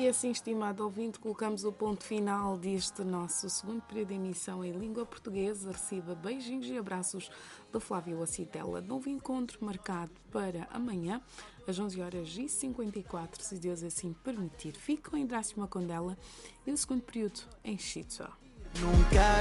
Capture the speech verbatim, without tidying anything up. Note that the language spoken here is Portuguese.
assim, estimado ouvinte, colocamos o ponto final deste nosso segundo período de emissão em língua portuguesa. Receba beijinhos e abraços do Flávio Acitela. Novo encontro marcado para amanhã, às onze horas e cinquenta e quatro, se Deus assim permitir. Fico em Drácima Condela e o segundo período em Chitsa. Nunca